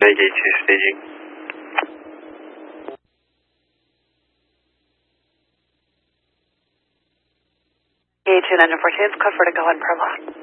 Gate 2 staging. Gate 2 engine 14, code for to go in Provo.